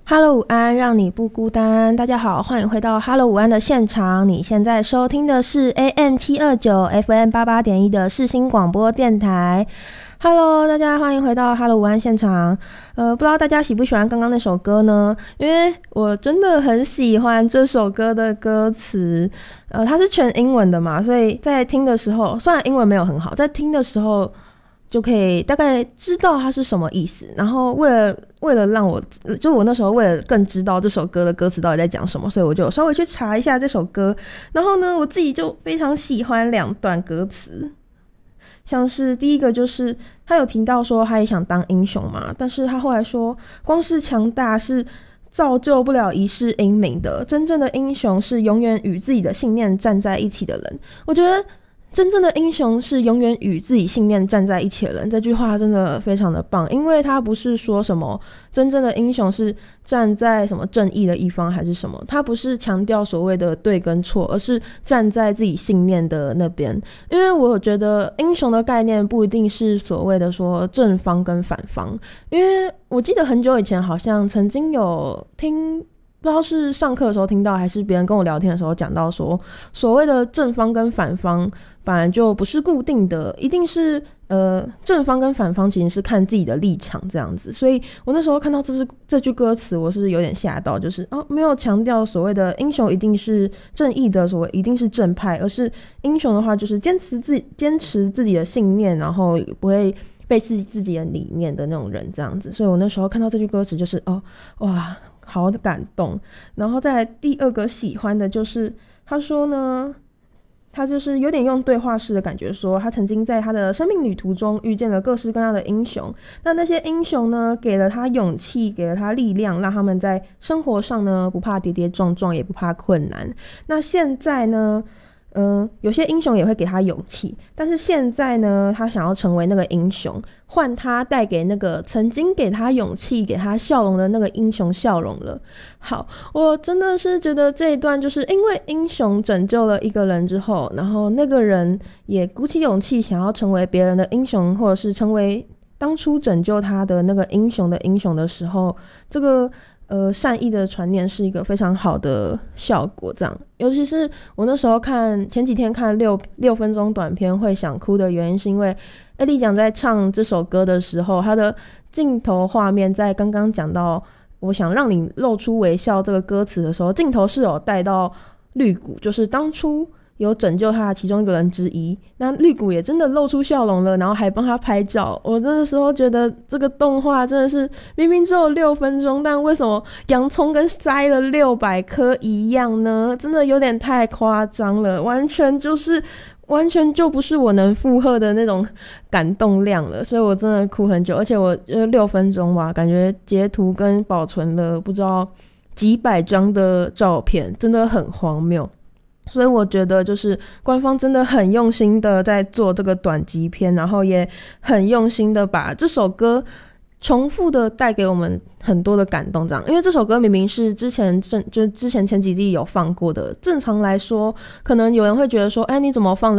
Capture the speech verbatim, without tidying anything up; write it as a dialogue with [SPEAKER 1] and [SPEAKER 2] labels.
[SPEAKER 1] Hello 午安，让你不孤单。大家好，欢迎回到 Hello 午安的现场。你现在收听的是 A M 七二九 F M 八八点一 的世新广播电台。Hello， 大家欢迎回到 Hello 午安现场。呃，不知道大家喜不喜欢刚刚那首歌呢？因为我真的很喜欢这首歌的歌词。呃，它是全英文的嘛，所以在听的时候，虽然英文没有很好，在听的时候就可以大概知道它是什么意思。然后为了为了让我，就我那时候为了更知道这首歌的歌词到底在讲什么，所以我就稍微去查一下这首歌。然后呢，我自己就非常喜欢两段歌词。像是第一个就是他有提到说他也想当英雄嘛，但是他后来说光是强大是造就不了一世英名的，真正的英雄是永远与自己的信念站在一起的人。我觉得真正的英雄是永远与自己信念站在一起的人，这句话真的非常的棒，因为他不是说什么真正的英雄是站在什么正义的一方还是什么，他不是强调所谓的对跟错，而是站在自己信念的那边。因为我觉得英雄的概念不一定是所谓的说正方跟反方，因为我记得很久以前好像曾经有听不知道是上课的时候听到还是别人跟我聊天的时候讲到说，所谓的正方跟反方本来就不是固定的，一定是呃正方跟反方其实是看自己的立场这样子。所以我那时候看到这是这句歌词，我是有点吓到，就是哦没有强调所谓的英雄一定是正义的，所谓一定是正派，而是英雄的话就是坚持自己坚持自己的信念，然后不会背弃自己的理念的那种人这样子。所以我那时候看到这句歌词就是哦哇好感动。然后再来第二个喜欢的就是他说呢，他就是有点用对话式的感觉说，他曾经在他的生命旅途中遇见了各式各样的英雄，那那些英雄呢给了他勇气，给了他力量，让他们在生活上呢不怕跌跌撞撞，也不怕困难。那现在呢嗯，有些英雄也会给他勇气，但是现在呢他想要成为那个英雄，换他带给那个曾经给他勇气给他笑容的那个英雄笑容了。好，我真的是觉得这一段就是因为英雄拯救了一个人之后，然后那个人也鼓起勇气想要成为别人的英雄，或者是成为当初拯救他的那个英雄的英雄的时候，这个呃，善意的传念是一个非常好的效果，这样。尤其是我那时候看前几天看六六分钟短片会想哭的原因，是因为艾莉讲在唱这首歌的时候，他的镜头画面在刚刚讲到我想让你露出微笑这个歌词的时候，镜头是有带到绿谷，就是当初有拯救他的其中一个人之一，那绿谷也真的露出笑容了，然后还帮他拍照。我那时候觉得这个动画真的是明明只有六分钟，但为什么洋葱跟塞了六百颗一样呢？真的有点太夸张了，完全就是完全就不是我能负荷的那种感动量了，所以我真的哭很久。而且我呃六分钟吧，感觉截图跟保存了不知道几百张的照片，真的很荒谬。所以我觉得就是官方真的很用心的在做这个短集片，然后也很用心的把这首歌重复的带给我们很多的感动这样。因为这首歌明明是之前就之前前几季有放过的，正常来说可能有人会觉得说哎你怎么放了